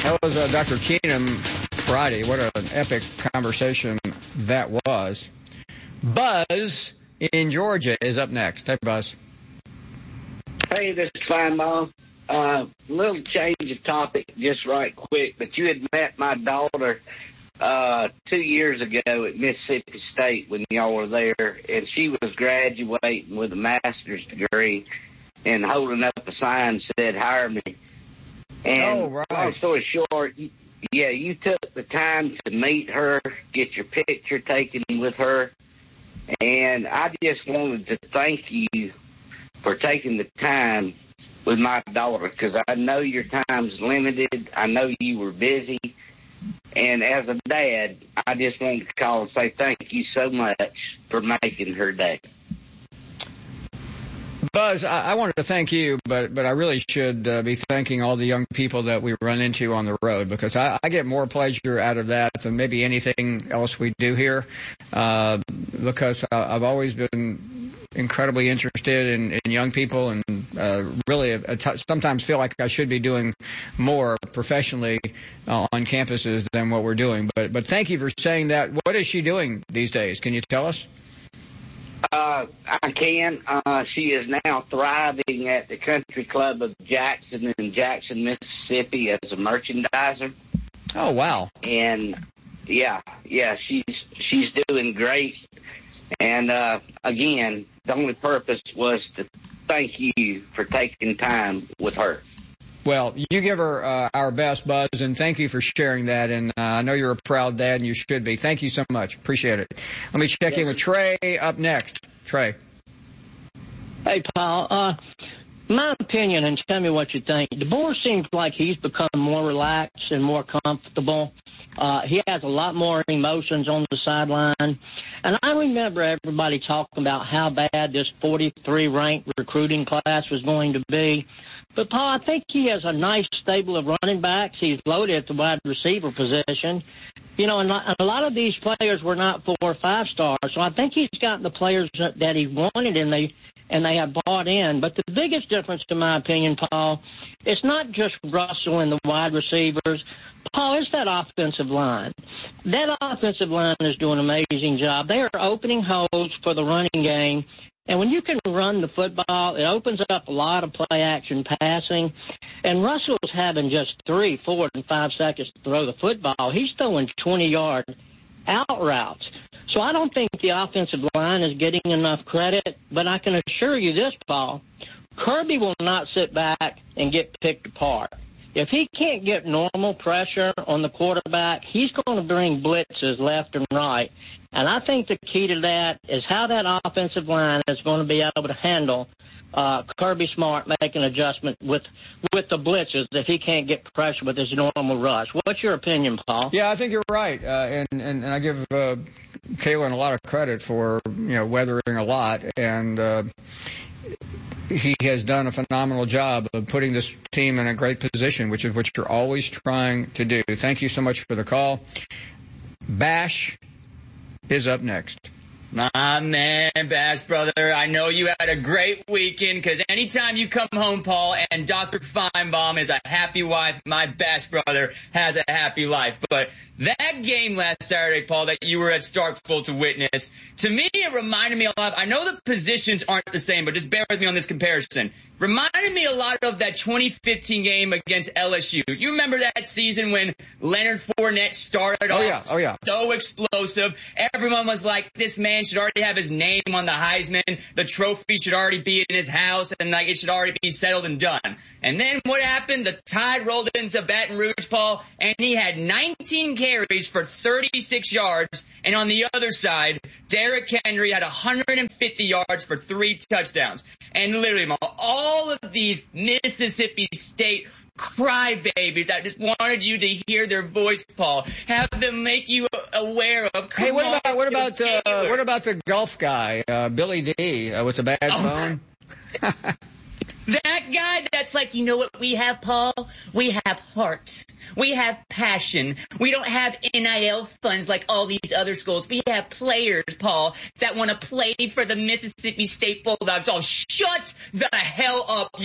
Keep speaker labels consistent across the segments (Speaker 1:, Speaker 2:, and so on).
Speaker 1: That was Dr. Keenum Friday. What an epic conversation that was. Buzz in Georgia is up next. Hey, Buzz.
Speaker 2: Hey, this is Feinbaum. Little change of topic just right quick, but you had met my daughter 2 years ago at Mississippi State when y'all were there, and she was graduating with a master's degree and holding up a sign that said, "Hire me." And long story short, yeah, you took the time to meet her, get your picture taken with her, and I just wanted to thank you for taking the time with my daughter, because I know your time's limited. I know you were busy. And as a dad, I just wanted to call and say thank you so much for making her day.
Speaker 1: Buzz, I wanted to thank you, but I really should be thanking all the young people that we run into on the road, because I get more pleasure out of that than maybe anything else we do here, because I've always been incredibly interested in young people, and really sometimes feel like I should be doing more professionally on campuses than what we're doing. But thank you for saying that. What is she doing these days? Can you tell us?
Speaker 2: I can. She is now thriving at the Country Club of Jackson in Jackson, Mississippi as a merchandiser.
Speaker 1: Oh, wow.
Speaker 2: And yeah, she's doing great. And again, the only purpose was to thank you for taking time with her.
Speaker 1: Well, you give her our best, Buzz, and thank you for sharing that. And I know you're a proud dad, and you should be. Thank you so much. Appreciate it. Let me check in with Trey up next. Trey.
Speaker 3: Hey, Paul. My opinion, and tell me what you think. DeBoer seems like he's become more relaxed and more comfortable. He has a lot more emotions on the sideline. And I remember everybody talking about how bad this 43-ranked recruiting class was going to be. But, Paul, I think he has a nice stable of running backs. He's loaded at the wide receiver position. You know, and a lot of these players were not 4 or 5 stars. So I think he's got the players that he wanted, and they have bought in. But the biggest difference, in my opinion, Paul, it's not just Russell and the wide receivers. Paul, it's that offensive line. That offensive line is doing an amazing job. They are opening holes for the running game. And when you can run the football, it opens up a lot of play-action passing. And Russell's having just 3, 4, and 5 seconds to throw the football. He's throwing 20-yard out routes. So I don't think the offensive line is getting enough credit. But I can assure you this, Paul, Kirby will not sit back and get picked apart. If he can't get normal pressure on the quarterback, he's going to bring blitzes left and right. And I think the key to that is how that offensive line is going to be able to handle Kirby Smart making adjustment with the blitzes if he can't get pressure with his normal rush. What's your opinion, Paul?
Speaker 1: Yeah, I think you're right. And I give Kalen a lot of credit for, weathering a lot. And he has done a phenomenal job of putting this team in a great position, which is what you're always trying to do. Thank you so much for the call. Bash is up next.
Speaker 4: My man, Bash brother, I know you had a great weekend, because anytime you come home, Paul, and Dr. Feinbaum is a happy wife, my Bash brother has a happy life. But that game last Saturday, Paul, that you were at Starkville to witness, to me it reminded me a lot. I know the positions aren't the same, but just bear with me on this comparison. Reminded me a lot of that 2015 game against LSU. You remember that season when Leonard Fournette started off so explosive? Everyone was like, this man should already have his name on the Heisman. The trophy should already be in his house, and it should already be settled and done. And then what happened? The tide rolled into Baton Rouge, Paul, and he had 19 carries for 36 yards. And on the other side, Derrick Henry had 150 yards for 3 touchdowns. And literally, all of these Mississippi State crybabies that just wanted you to hear their voice, Paul, have them make you aware of.
Speaker 1: Hey, what about the golf guy, Billy D, with the bad phone?
Speaker 4: That guy that's like, you know what we have, Paul? We have heart. We have passion. We don't have NIL funds like all these other schools. We have players, Paul, that want to play for the Mississippi State Bulldogs. Oh, shut the hell up, you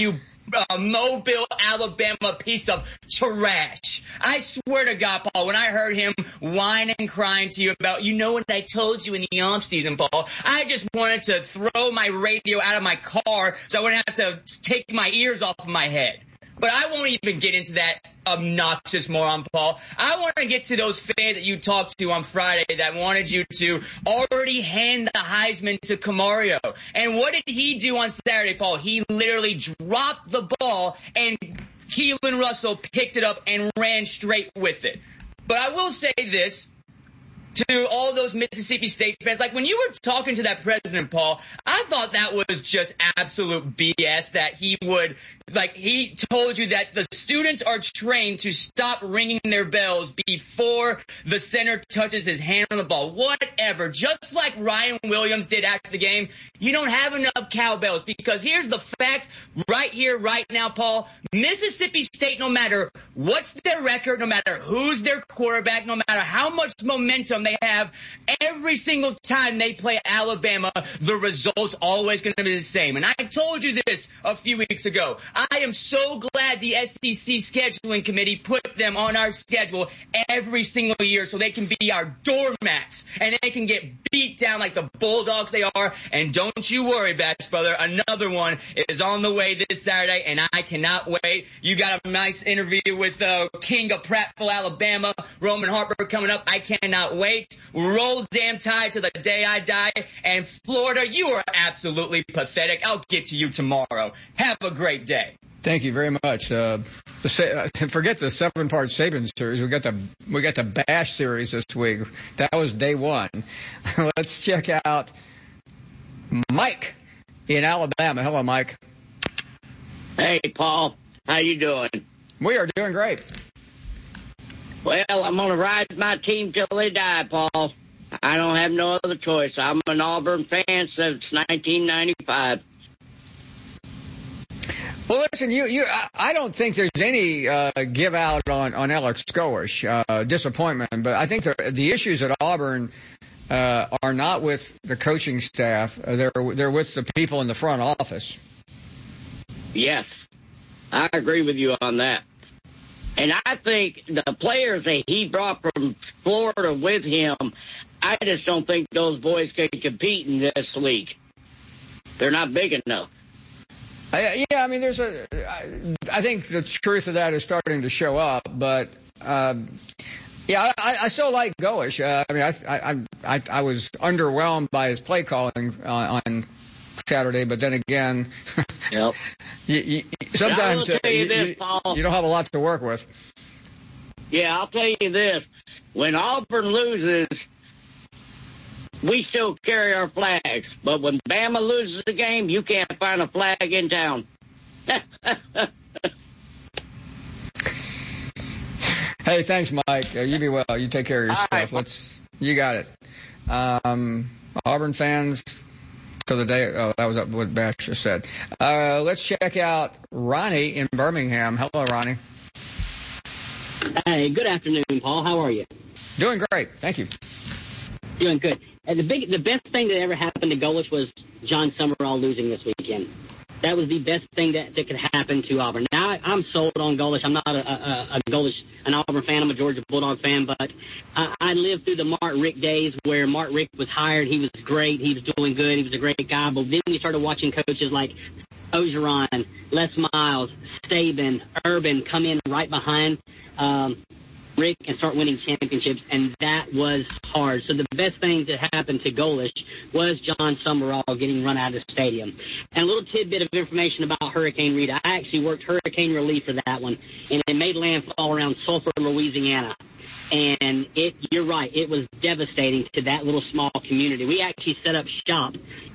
Speaker 4: Mobile, Alabama piece of trash. I swear to God, Paul, when I heard him whine and crying to you about, you know what I told you in the off season, Paul, I just wanted to throw my radio out of my car so I wouldn't have to take my ears off of my head. But I won't even get into that obnoxious moron, Paul. I want to get to those fans that you talked to on Friday that wanted you to already hand the Heisman to Camario. And what did he do on Saturday, Paul? He literally dropped the ball, and Keelan Russell picked it up and ran straight with it. But I will say this to all those Mississippi State fans. Like, when you were talking to that president, Paul, I thought that was just absolute BS, that he would, like, he told you that the students are trained to stop ringing their bells before the center touches his hand on the ball. Whatever. Just like Ryan Williams did after the game, you don't have enough cowbells, because here's the fact right here, right now, Paul. Mississippi State, no matter what's their record, no matter who's their quarterback, no matter how much momentum they have, every single time they play Alabama, the result's always going to be the same. And I told you this a few weeks ago. I am so glad the SEC scheduling committee put them on our schedule every single year so they can be our doormats and they can get beat down like the Bulldogs they are. And don't you worry, Bash Brother, another one is on the way this Saturday, and I cannot wait. You got a nice interview with King of Prattville, Alabama, Roman Harper, coming up. I cannot wait. Roll damn Tide to the day I die. And Florida, you are absolutely pathetic. I'll get to you tomorrow. Have a great day.
Speaker 1: Thank you very much. Forget the 7-part Saban series. We got the Bash series this week. That was day one. Let's check out Mike in Alabama. Hello, Mike.
Speaker 2: Hey, Paul. How you doing?
Speaker 1: We are doing great.
Speaker 2: Well, I'm going to ride my team till they die, Paul. I don't have no other choice. I'm an Auburn fan since 1995.
Speaker 1: Well, listen, I don't think there's any give out on Alex Golesh, disappointment, but I think the issues at Auburn are not with the coaching staff. They're with the people in the front office.
Speaker 2: Yes, I agree with you on that. And I think the players that he brought from Florida with him, I just don't think those boys can compete in this league. They're not big enough.
Speaker 1: I mean, I think the truth of that is starting to show up, but, I still like Golesh. I was underwhelmed by his play calling on Saturday, but then again,
Speaker 2: yep.
Speaker 1: Sometimes
Speaker 2: you
Speaker 1: don't have a lot to work with.
Speaker 2: Yeah, I'll tell you this. When Auburn loses, we still carry our flags. But when Bama loses the game, you can't find a flag in town.
Speaker 1: Hey, thanks, Mike. You be well. You take care of your stuff.
Speaker 2: Right.
Speaker 1: You got it. Auburn fans to the day. Oh, that was what Bash just said. Let's check out Ronnie in Birmingham. Hello, Ronnie.
Speaker 5: Hey, good afternoon, Paul. How are you?
Speaker 1: Doing great. Thank you.
Speaker 5: Doing good. The best thing that ever happened to Golesh was John Summerall losing this weekend. That was the best thing that could happen to Auburn. Now, I'm sold on Golesh. I'm not an Auburn fan. I'm a Georgia Bulldog fan, but I lived through the Mark Richt days where Mark Richt was hired. He was great. He was doing good. He was a great guy. But then you started watching coaches like Ogeron, Les Miles, Saban, Urban come in right behind Rick and start winning championships, and that was hard. So the best thing that happened to Golesh was John Summerall getting run out of the stadium. And a little tidbit of information about Hurricane Rita. I actually worked hurricane relief for that one, and it made landfall around Sulphur, Louisiana. And you're right, it was devastating to that little small community. We actually set up shop